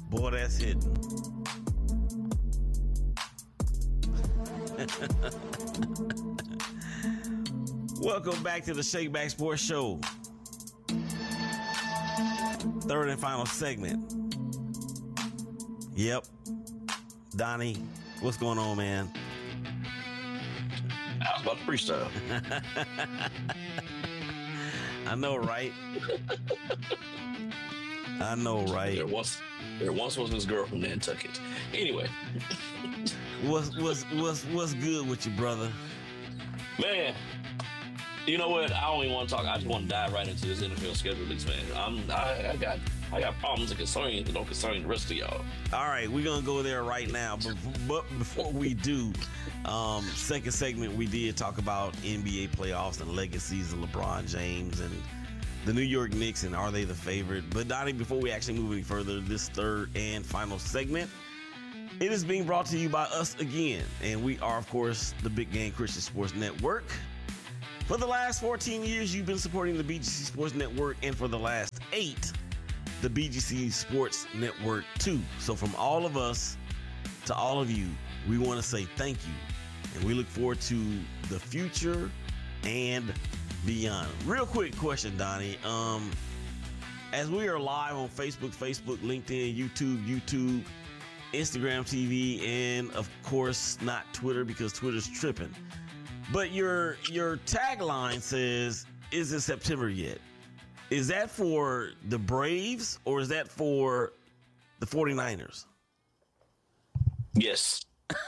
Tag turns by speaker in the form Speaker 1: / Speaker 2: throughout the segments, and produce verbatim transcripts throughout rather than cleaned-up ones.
Speaker 1: Boy, that's hitting. Welcome back to the Shake Back Sports Show. Third and final segment. Yep. Donnie, what's going on, man?
Speaker 2: I was about to freestyle.
Speaker 1: I know, right? I know, right?
Speaker 2: There once, there once was this girl from Nantucket. Anyway,
Speaker 1: what's what's what's what's good with you, brother?
Speaker 2: Man, you know what? I don't even want to talk. I just want to dive right into this N F L schedule release, man. I'm I, I got I got problems that concern you that don't concern the rest of y'all.
Speaker 1: All right, we're gonna go there right now, but but before we do, um, second segment we did talk about N B A playoffs and legacies of LeBron James and the New York Knicks, and are they the favorite? But Donnie, before we actually move any further, this third and final segment, it is being brought to you by us again. And we are, of course, the Big Game Christian Sports Network. For the last fourteen years, you've been supporting the B G C Sports Network, and for the last eight, the B G C Sports Network too. So from all of us to all of you, we want to say thank you. And we look forward to the future and beyond. Real quick question, Donnie. Um, as we are live on Facebook, Facebook, LinkedIn, YouTube, YouTube, Instagram T V, and of course not Twitter because Twitter's tripping. But your your tagline says, "Is it September yet?" Is that for the Braves or is that for the 49ers?
Speaker 2: Yes.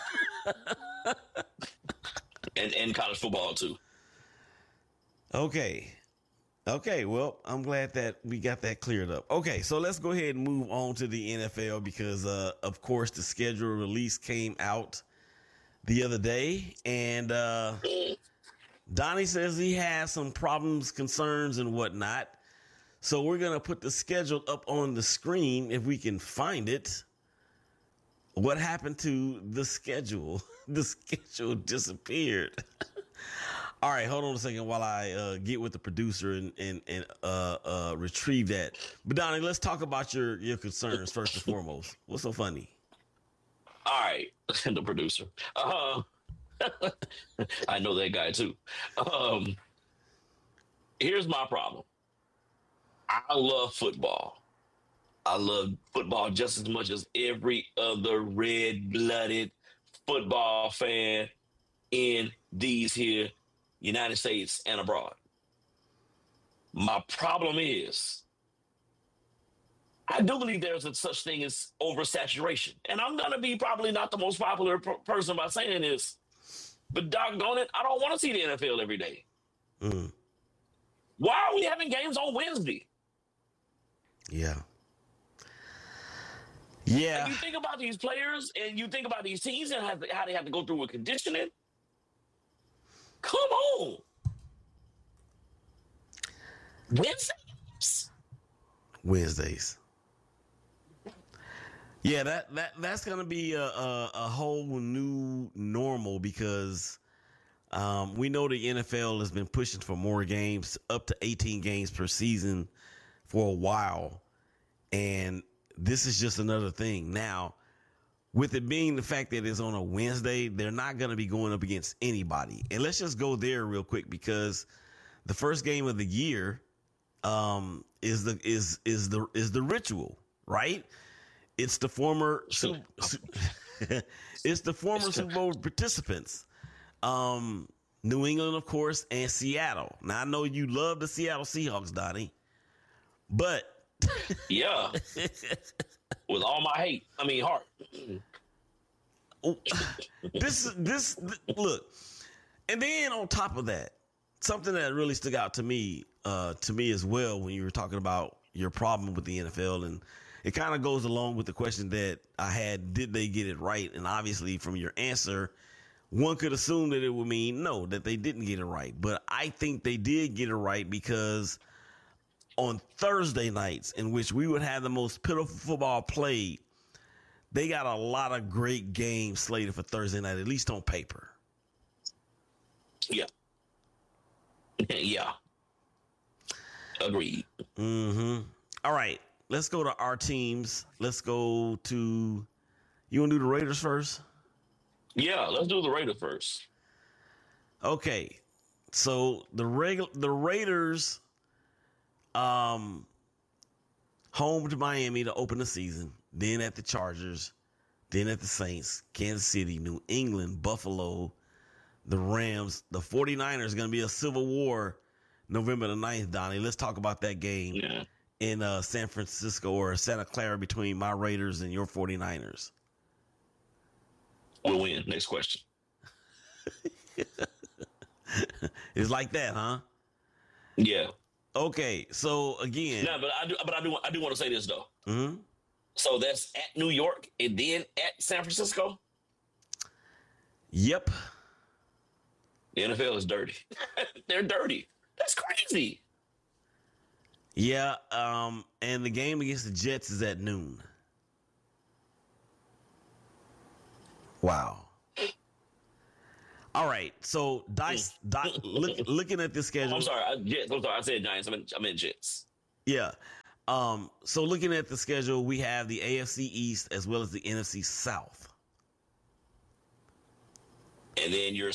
Speaker 2: and and college football too.
Speaker 1: Okay. Okay, well, I'm glad that we got that cleared up. Okay, so let's go ahead and move on to the N F L because, uh, of course, the schedule release came out the other day. And uh, Donnie says he has some problems, concerns, and whatnot. So we're going to put the schedule up on the screen if we can find it. What happened to the schedule? The schedule disappeared. All right, hold on a second while I uh, get with the producer and and, and uh, uh, retrieve that. But Donnie, let's talk about your, your concerns first and foremost. What's so funny?
Speaker 2: All right, the producer. Uh, I know that guy too. Um, here's my problem. I love football. I love football just as much as every other red-blooded football fan in these here United States and abroad. My problem is, I do believe there's a such thing as oversaturation. And I'm going to be probably not the most popular per- person by saying this, but doggone it, I don't want to see the N F L every day.
Speaker 1: Mm.
Speaker 2: Why are we having games on Wednesday?
Speaker 1: Yeah. Yeah.
Speaker 2: And you think about these players and you think about these teams and how they, how they have to go through with conditioning. Come on. Wednesdays.
Speaker 1: Wednesdays. Yeah, that, that that's gonna be a, a, a whole new normal because um, we know the N F L has been pushing for more games, up to eighteen games per season for a while, and this is just another thing. Now, with it being the fact that it's on a Wednesday, they're not going to be going up against anybody. And let's just go there real quick because the first game of the year um, is the is is the is the ritual, right? It's the former Super, it's the former Super Bowl participants, um, New England, of course, and Seattle. Now I know you love the Seattle Seahawks, Donnie, but
Speaker 2: yeah, with all my hate, I mean heart.
Speaker 1: this this look, and then on top of that, something that really stuck out to me, uh, to me as well, when you were talking about your problem with the N F L, and it kind of goes along with the question that I had: did they get it right? And obviously, from your answer, one could assume that it would mean no, that they didn't get it right. But I think they did get it right because on Thursday nights, in which we would have the most pitiful football played, they got a lot of great games slated for Thursday night, at least on paper.
Speaker 2: Yeah. Yeah. Agreed.
Speaker 1: Mm-hmm. All right. let's go to our teams. Let's go to. You want to do the Raiders first?
Speaker 2: Yeah, let's do the Raiders first.
Speaker 1: Okay, so the reg- the Raiders, um, home to Miami to open the season, then at the Chargers, then at the Saints, Kansas City, New England, Buffalo, the Rams. The 49ers is going to be a civil war November the ninth, Donnie. Let's talk about that game
Speaker 2: Yeah.
Speaker 1: in uh, San Francisco or Santa Clara between my Raiders and your 49ers.
Speaker 2: We'll win. Next question.
Speaker 1: It's like that, huh?
Speaker 2: Yeah.
Speaker 1: Okay, so again.
Speaker 2: No, but I do but I do I do want to say this though.
Speaker 1: Mm-hmm.
Speaker 2: So that's at New York and then at San Francisco?
Speaker 1: Yep.
Speaker 2: The N F L is dirty. They're dirty. That's crazy.
Speaker 1: Yeah, um, and the game against the Jets is at noon. Wow. All right, so dice, di- look, looking at this schedule.
Speaker 2: Oh, I'm sorry, I, Jets. I'm sorry, I said Giants. I meant, I meant Jets.
Speaker 1: Yeah. Um, so looking at the schedule, we have the A F C East as well as the N F C South.
Speaker 2: And then you're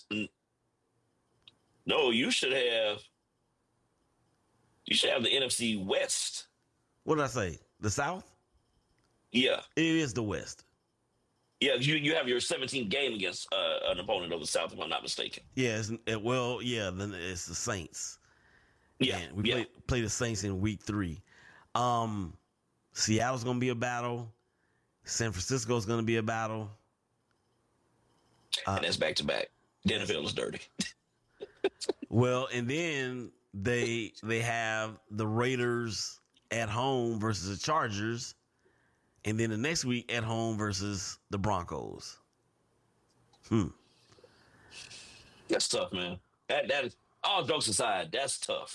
Speaker 2: no, you should have. You should have the N F C West.
Speaker 1: What did I say? The South?
Speaker 2: Yeah,
Speaker 1: it is the West.
Speaker 2: Yeah, you you have your seventeenth game against uh, an opponent of the South, if I'm not mistaken.
Speaker 1: Yeah, it's, it, well, yeah, then it's the Saints.
Speaker 2: Yeah,
Speaker 1: and we
Speaker 2: yeah.
Speaker 1: play, play the Saints in week three. Um, Seattle's going to be a battle. San Francisco's going to be a battle.
Speaker 2: Uh, and that's back to back. The N F L is dirty.
Speaker 1: Well, and then they they have the Raiders at home versus the Chargers. And then the next week at home versus the Broncos. Hmm.
Speaker 2: That's tough, man. That that is all jokes aside. That's tough.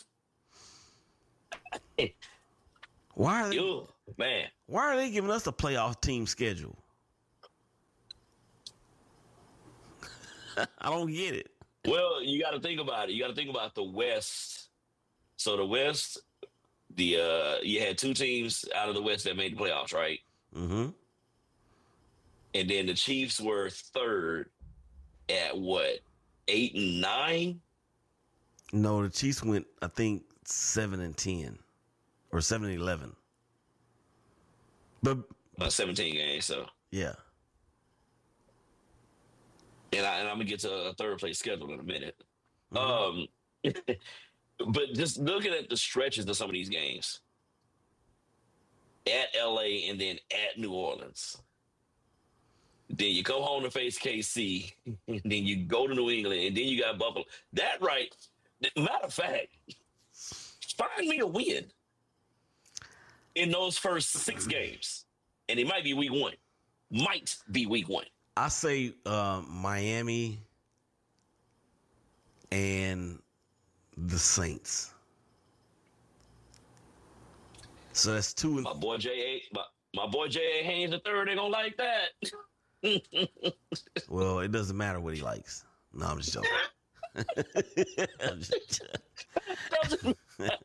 Speaker 1: Why are they?
Speaker 2: Ew, man.
Speaker 1: Why are they giving us a playoff team schedule? I don't get it.
Speaker 2: Well, you got to think about it. You got to think about the West. So the West, the uh, you had two teams out of the West that made the playoffs, right?
Speaker 1: Mm-hmm.
Speaker 2: And then the Chiefs were third at what, eight and nine?
Speaker 1: No, the Chiefs went, I think, seven and ten, or seven and eleven. But
Speaker 2: Uh, seventeen games. So
Speaker 1: yeah,
Speaker 2: and, I, and I'm gonna get to a third place schedule in a minute.
Speaker 1: Mhm.
Speaker 2: Um, but just looking at the stretches of some of these games. At L A and then at New Orleans. Then you come home to face K C, and then you go to New England, and then you got Buffalo. That right, matter of fact, find me a win in those first six games. And it might be week one. Might be week one.
Speaker 1: I say uh, Miami and the Saints. So that's two.
Speaker 2: My boy J A, my, my boy J A Haynes the third ain't gonna like that.
Speaker 1: Well, it doesn't matter what he likes. No, I'm just joking. I'm just joking.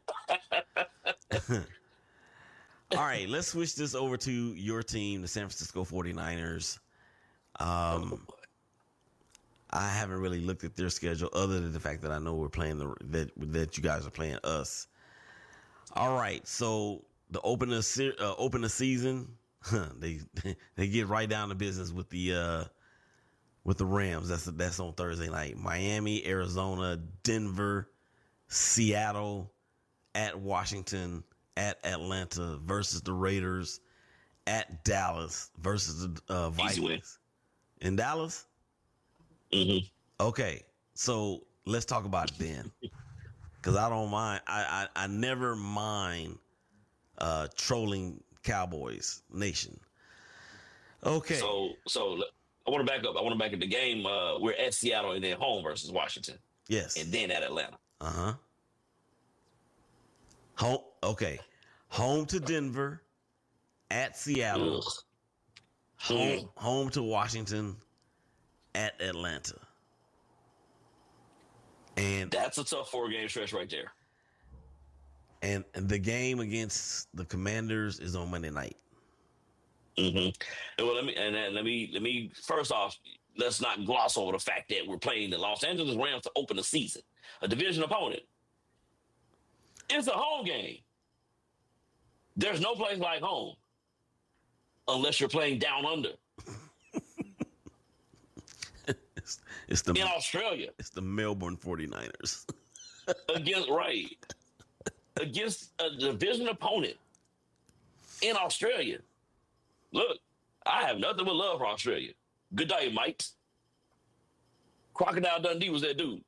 Speaker 1: All right, let's switch this over to your team, the San Francisco 49ers. Um, I haven't really looked at their schedule other than the fact that I know we're playing the that that you guys are playing us. All right, so the open the uh, open the season, huh, they they get right down to business with the uh, with the Rams. That's that's on Thursday night. Miami, Arizona, Denver, Seattle, at Washington, at Atlanta versus the Raiders, at Dallas versus the uh, Vikings. In Dallas?
Speaker 2: Mm-hmm.
Speaker 1: Okay, so let's talk about it then, because I don't mind. I, I I never mind uh, trolling Cowboys Nation. Okay.
Speaker 2: So so I want to back up. I want to back up the game. Uh, we're at Seattle and then home versus Washington.
Speaker 1: Yes.
Speaker 2: And then at Atlanta.
Speaker 1: Uh huh. Home. Okay. Home to Denver, at Seattle,
Speaker 2: Ugh.
Speaker 1: home
Speaker 2: Mm.
Speaker 1: home to Washington, at Atlanta. And
Speaker 2: That's a tough four game stretch right there.
Speaker 1: And the game against the Commanders is on Monday night.
Speaker 2: Mm-hmm. Well, let me and then let me let me first off, let's not gloss over the fact that we're playing the Los Angeles Rams to open the season, a division opponent. It's a home game. There's no place like home unless you're playing down under.
Speaker 1: it's, it's the
Speaker 2: in Australia.
Speaker 1: It's the Melbourne forty-niners.
Speaker 2: against right against a division opponent in Australia. Look, I have nothing but love for Australia. Good day, Mike. Crocodile Dundee was that dude.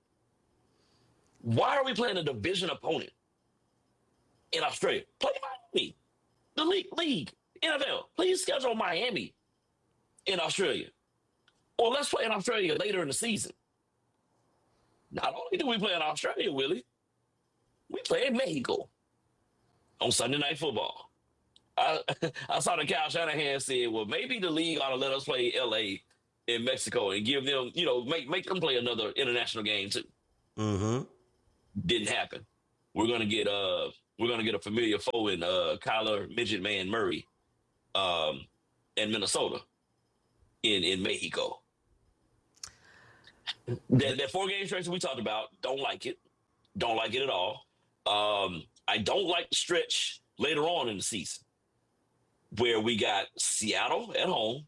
Speaker 2: Why are we playing a division opponent in Australia? Play Miami, the league, league, N F L. Please schedule Miami in Australia, or let's play in Australia later in the season. Not only do we play in Australia, Willie, we play in Mexico on Sunday Night Football. I, I saw that Kyle Shanahan said, well, maybe the league ought to let us play L A in Mexico and give them, you know, make make them play another international game too.
Speaker 1: Mm-hmm.
Speaker 2: Didn't happen. We're gonna get uh we're gonna get a familiar foe in uh Kyler Midget Man Murray um in Minnesota in, in Mexico. That that four game stretch that we talked about, don't like it. Don't like it at all. Um, I don't like the stretch later on in the season where we got Seattle at home.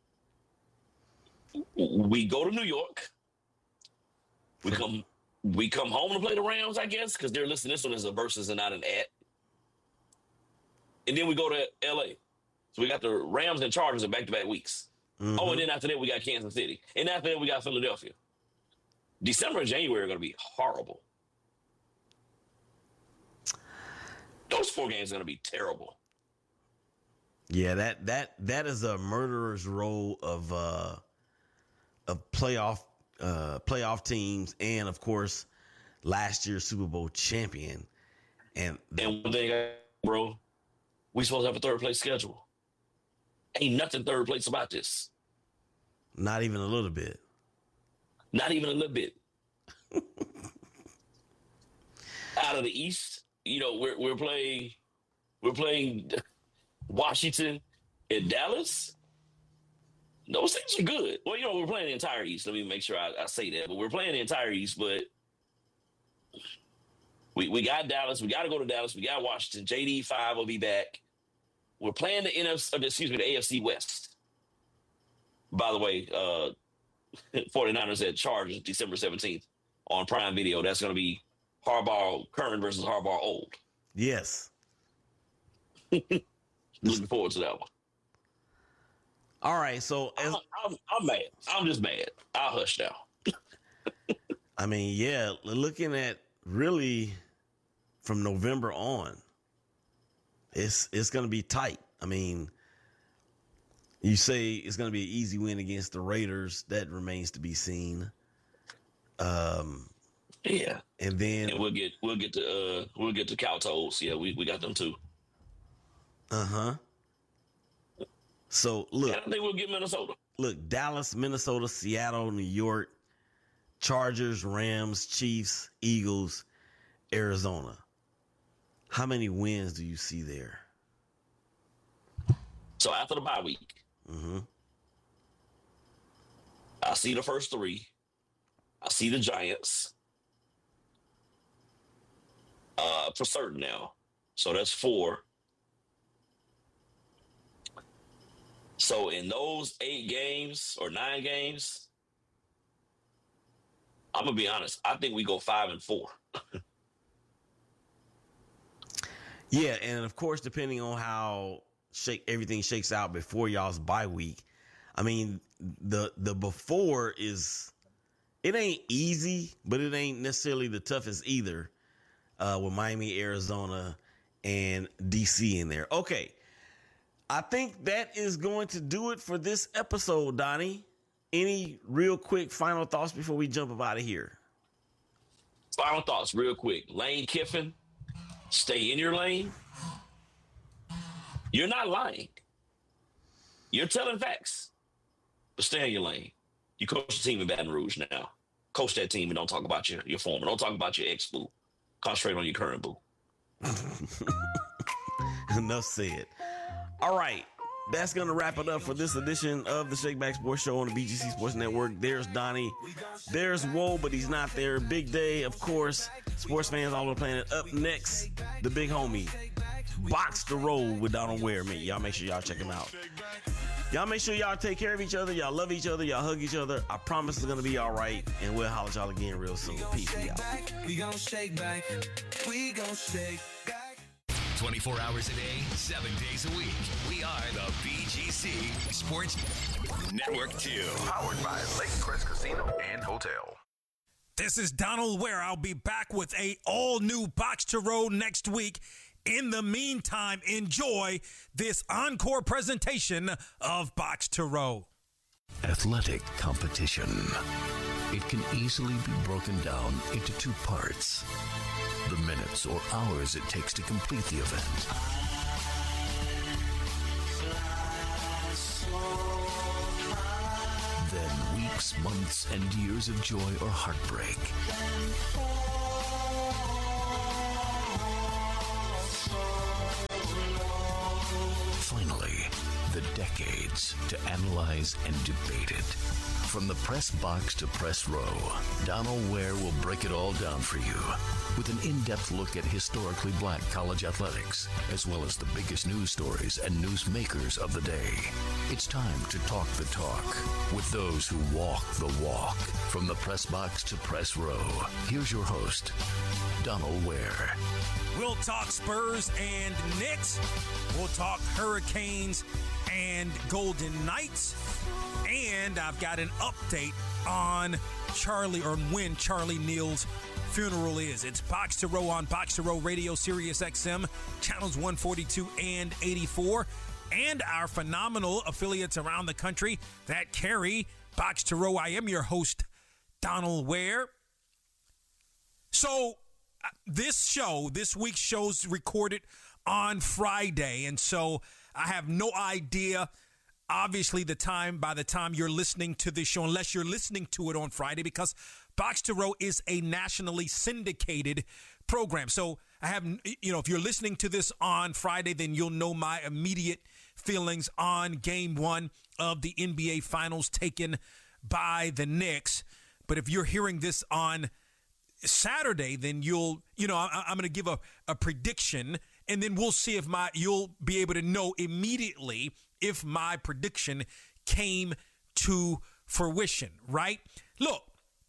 Speaker 2: We go to New York. We come we come home to play the Rams, I guess, because they're listing this one as a versus and not an at. And then we go to L A. So we got the Rams and Chargers in back-to-back weeks. Mm-hmm. Oh, and then after that, we got Kansas City. And after that, we got Philadelphia. December and January are going to be horrible. Those four games are going to be terrible.
Speaker 1: Yeah, that that that is a murderer's row of uh, of playoff uh, playoff teams, and of course, last year's Super Bowl champion. And the-
Speaker 2: and one thing, bro, we supposed to have a third place schedule. Ain't nothing third place about this.
Speaker 1: Not even a little bit.
Speaker 2: Not even a little bit. Out of the East, you know, we're we're playing we're playing Washington and Dallas. Those things are good. Well, you know, we're playing the entire East. Let me make sure I, I say that. But we're playing the entire East, but we we got Dallas. We got to go to Dallas. We got Washington. J D five will be back. We're playing the N F C, excuse me, the A F C West. By the way, uh, forty-niners at Chargers December seventeenth on Prime Video. That's going to be Harbaugh current versus Harbaugh old.
Speaker 1: Yes.
Speaker 2: Looking forward to that one.
Speaker 1: All right, so as,
Speaker 2: I'm, I'm, I'm mad. I'm just mad. I'll hush now.
Speaker 1: I mean, yeah, looking at really from November on, it's it's going to be tight. I mean, you say it's going to be an easy win against the Raiders. That remains to be seen. Um,
Speaker 2: yeah,
Speaker 1: and then
Speaker 2: and we'll get we'll get to uh, we'll get to Cowtoes. Yeah, we, we got them too.
Speaker 1: Uh huh. So look,
Speaker 2: and I think we'll get Minnesota.
Speaker 1: Look, Dallas, Minnesota, Seattle, New York, Chargers, Rams, Chiefs, Eagles, Arizona. How many wins do you see there?
Speaker 2: So after the bye week,
Speaker 1: mm-hmm.
Speaker 2: I see the first three. I see the Giants. Uh, for certain now. So that's four. So in those eight games or nine games, I'm gonna be honest. I think we go five and four.
Speaker 1: Yeah, and of course, depending on how shake everything shakes out before y'all's bye week, I mean, the the before is it ain't easy, but it ain't necessarily the toughest either. Uh, with Miami, Arizona, and D C in there. Okay. I think that is going to do it for this episode, Donnie. Any real quick final thoughts before we jump up out of here?
Speaker 2: Final thoughts, real quick. Lane Kiffin, stay in your lane. You're not lying. You're telling facts, but stay in your lane. You coach the team in Baton Rouge now. Coach that team and don't talk about your, your former. Don't talk about your ex-boo. Concentrate on your current boo.
Speaker 1: Enough said. All right. That's going to wrap it up for this edition of the Shake Back Sports Show on the B G C Sports Network. There's Donnie. There's Woe, but he's not there. Big day, of course. Sports fans all over the planet. Up next, the big homie, Box to Roll with Donald Ware. Man, y'all make sure y'all check him out. Y'all make sure y'all take care of each other. Y'all love each other. Y'all hug each other. I promise it's going to be all right. And we'll holler at y'all again real soon. Peace. We out.
Speaker 3: We gon' shake back. We gon' shake back.
Speaker 4: twenty-four hours a day, seven days a week. We are the B G C Sports Network two.
Speaker 5: Powered by Lake Crest Casino and Hotel.
Speaker 6: This is Donald Ware. I'll be back with a all-new Box to Roll next week. In the meantime, enjoy this encore presentation of Box to Roll.
Speaker 4: Athletic competition. It can easily be broken down into two parts. The minutes or hours it takes to complete the event. Then weeks, months, and years of joy or heartbreak. Finally, the decades to analyze and debate it. From the press box to press row, Donald Ware will break it all down for you with an in-depth look at historically black college athletics, as well as the biggest news stories and newsmakers of the day. It's time to talk the talk with those who walk the walk. From the press box to press row, here's your host, Donald Ware.
Speaker 6: We'll talk Spurs and Knicks. We'll talk Hurricanes and Golden Knights. And I've got an update on Charlie, or when Charlie Neal's funeral is. It's Box to Row on Box to Row Radio, Sirius X M, channels one forty-two and eighty-four, and our phenomenal affiliates around the country that carry Box to Row. I am your host, Donald Ware. So uh, this show, this week's show's recorded on Friday, and so I have no idea, obviously, the time by the time you're listening to this show, unless you're listening to it on Friday, because Box to Row is a nationally syndicated program. So I have, you know, if you're listening to this on Friday, then you'll know my immediate feelings on game one of the N B A Finals taken by the Knicks. But if you're hearing this on Saturday, then you'll, you know, I, I'm going to give a, a prediction, and then we'll see if my, you'll be able to know immediately if my prediction came to fruition, right? Look,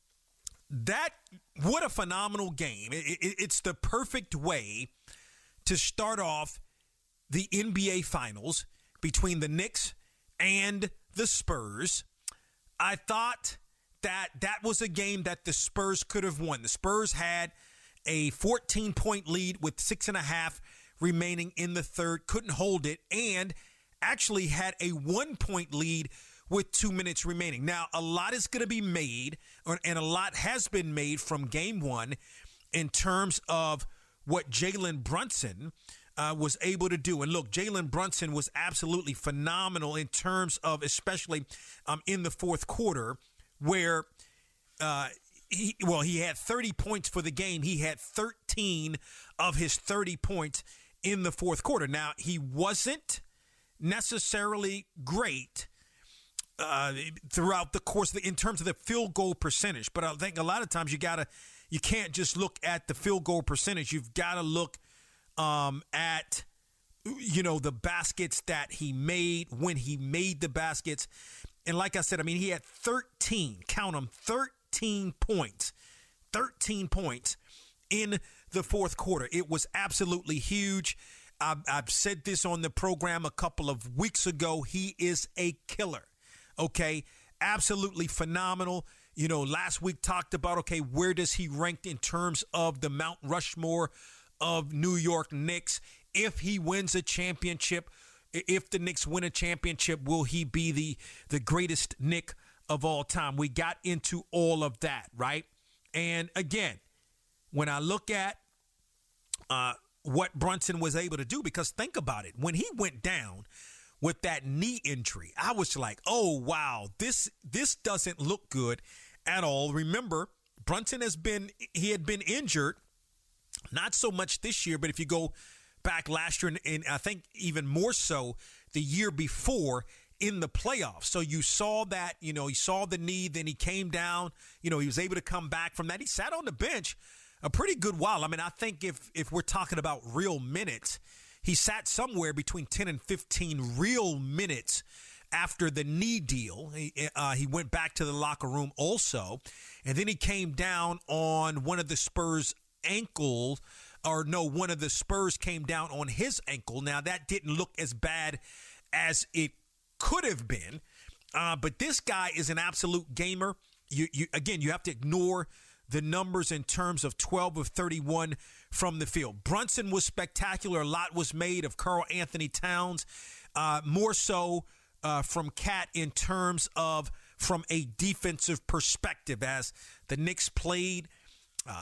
Speaker 6: that, what a phenomenal game. It, it, it's the perfect way to start off the N B A Finals between the Knicks and the Spurs. I thought that that was a game that the Spurs could have won. The Spurs had a fourteen-point lead with six and a half remaining in the third, couldn't hold it, and actually had a one-point lead with two minutes remaining. Now, a lot is going to be made, and a lot has been made from game one in terms of what Jalen Brunson uh, was able to do. And look, Jalen Brunson was absolutely phenomenal in terms of, especially um, in the fourth quarter, where uh, he, well, he had thirty points for the game. He had thirteen of his thirty points in the fourth quarter. Now, he wasn't necessarily great uh, throughout the course of the, in terms of the field goal percentage. But I think a lot of times you gotta, you can't just look at the field goal percentage. You've got to look um, at, you know, the baskets that he made, when he made the baskets. And like I said, I mean, he had thirteen, count them, thirteen points, thirteen points in the fourth quarter. It was absolutely huge. I've, I've said this on the program a couple of weeks ago. He is a killer, okay? Absolutely phenomenal. You know, last week talked about, okay, where does he rank in terms of the Mount Rushmore of New York Knicks? If he wins a championship, if the Knicks win a championship, will he be the, the greatest Knick of all time? We got into all of that, right? And again, when I look at uh, what Brunson was able to do, because think about it, when he went down with that knee injury, I was like, oh, wow, this this doesn't look good at all. Remember, Brunson has been, he had been injured Not so much this year, but if you go back last year, and, and I think even more so the year before in the playoffs. So you saw that, you know, he saw the knee, then he came down, you know, he was able to come back from that. He sat on the bench a pretty good while. I mean, I think if if we're talking about real minutes, he sat somewhere between ten and fifteen real minutes after the knee deal. He, uh, he went back to the locker room also, and then he came down on one of the Spurs' ankle, or no, one of the Spurs came down on his ankle. Now, that didn't look as bad as it could have been, uh, but this guy is an absolute gamer. You, you again, you have to ignore the numbers in terms of twelve of thirty-one from the field. Brunson was spectacular. A lot was made of Karl Anthony Towns, uh, more so uh, from Cat in terms of from a defensive perspective, as the Knicks played uh,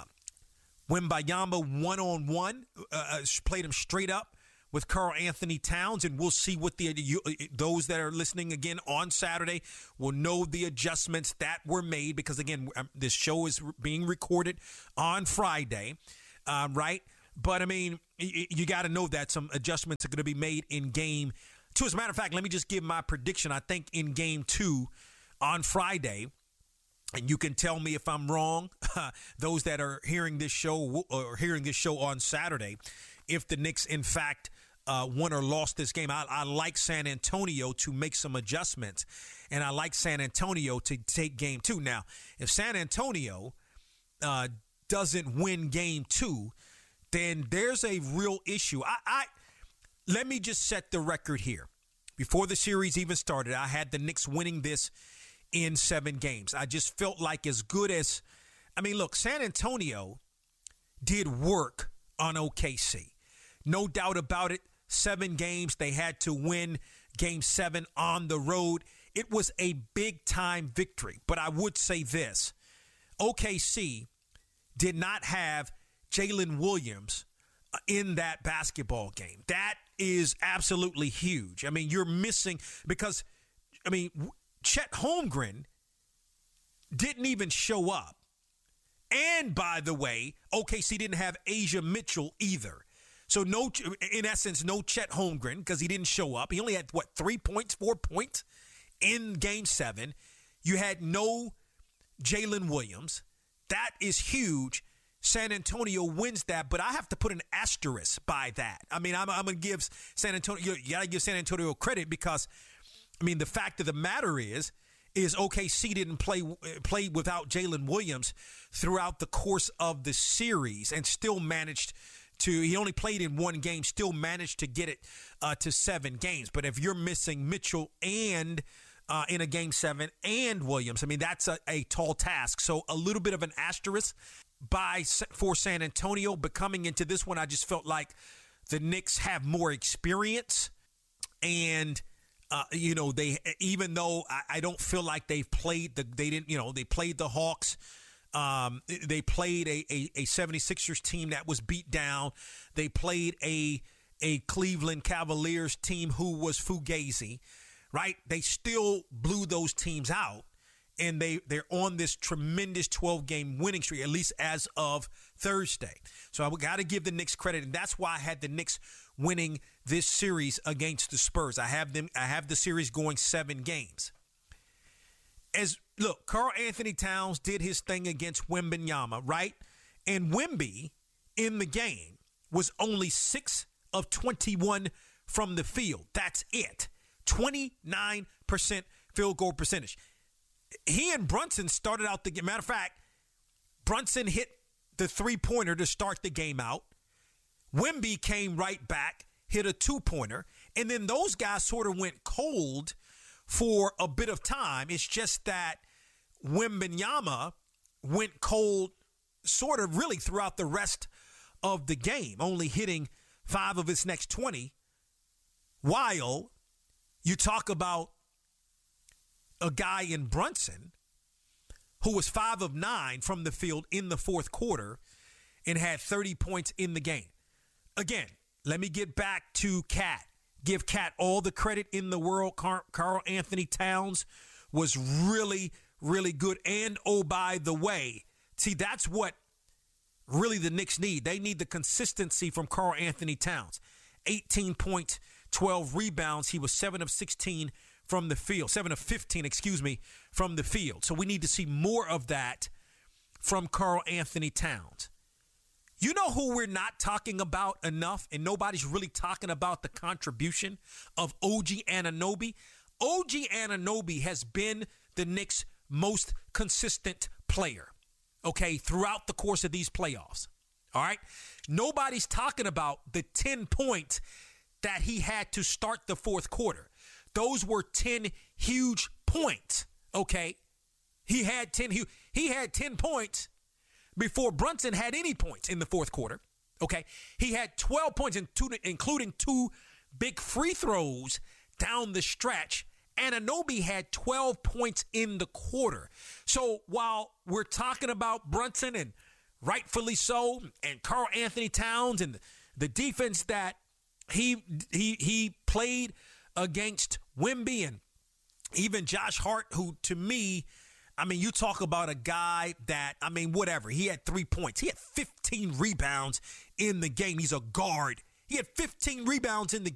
Speaker 6: Wembanyama one-on-one, uh, played him straight up with Karl Anthony Towns, and we'll see what the you, those that are listening again on Saturday will know the adjustments that were made, because again, this show is being recorded on Friday, uh, right? But I mean, you, you got to know that some adjustments are going to be made in game two. As a matter of fact, let me just give my prediction. I think in game two on Friday, and you can tell me if I'm wrong, those that are hearing this show or hearing this show on Saturday, if the Knicks, in fact, uh, won or lost this game. I, I like San Antonio to make some adjustments, and I like San Antonio to take game two. Now, if San Antonio uh, doesn't win game two, then there's a real issue. I, I let me just set the record here. Before the series even started, I had the Knicks winning this in seven games. I just felt like as good as, I mean, look, San Antonio did work on O K C. No doubt about it. Seven games, they had to win game seven on the road. It was a big-time victory. But I would say this. O K C did not have Jalen Williams in that basketball game. That is absolutely huge. I mean, you're missing because, I mean, Chet Holmgren didn't even show up. And by the way, O K C didn't have Asia Mitchell either. So no, in essence, no Chet Holmgren because he didn't show up. He only had, what, three points, four points in game seven. You had no Jalen Williams. That is huge. San Antonio wins that, but I have to put an asterisk by that. I mean, I'm, I'm going to give San Antonio, you got to give San Antonio credit because, I mean, the fact of the matter is, is O K C didn't play play without Jalen Williams throughout the course of the series and still managed to, he only played in one game, still managed to get it uh, to seven games. But if you're missing Mitchell and uh, in a game seven and Williams, I mean, that's a, a tall task. So a little bit of an asterisk by for San Antonio. But coming into this one, I just felt like the Knicks have more experience and Uh, you know, they, even though I, I don't feel like they've played the, they didn't, you know, they played the Hawks. Um, they played a, a, a 76ers team that was beat down. They played a, a Cleveland Cavaliers team who was fugazi, right? They still blew those teams out. And they, they're on this tremendous twelve-game winning streak, at least as of Thursday. So I got to give the Knicks credit, and that's why I had the Knicks winning this series against the Spurs. I have them. I have the series going seven games. As look, Karl Anthony Towns did his thing against Wembanyama, right? And Wemby in the game was only six of twenty-one from the field. That's it. twenty-nine percent field goal percentage. He and Brunson started out the game. Matter of fact, Brunson hit the three-pointer to start the game out. Wemby came right back, hit a two-pointer, and then those guys sort of went cold for a bit of time. It's just that Wembanyama went cold sort of really throughout the rest of the game, only hitting five of his next twenty, while you talk about a guy in Brunson who was five of nine from the field in the fourth quarter and had thirty points in the game. Again, let me get back to Cat. Give Cat all the credit in the world. Car- Karl Anthony Towns was really, really good. And, oh, by the way, see, that's what really the Knicks need. They need the consistency from Karl Anthony Towns. eighteen point twelve rebounds. He was seven of sixteen from the field. seven of fifteen, excuse me, from the field. So we need to see more of that from Karl Anthony Towns. You know who we're not talking about enough, and nobody's really talking about the contribution of O G Anunoby? O G Anunoby has been the Knicks' most consistent player, okay, throughout the course of these playoffs. All right? Nobody's talking about the ten points that he had to start the fourth quarter. Those were ten huge points, okay? He had ten hu- he had ten points before Brunson had any points in the fourth quarter, okay? He had twelve points, in two, including two big free throws down the stretch. Anunoby had twelve points in the quarter. So while we're talking about Brunson, and rightfully so, and Karl Anthony Towns and the defense that he he he played against Wemby and even Josh Hart, who to me, I mean, you talk about a guy that, I mean, whatever. He had three points. He had fifteen rebounds in the game. He's a guard. He had fifteen rebounds in the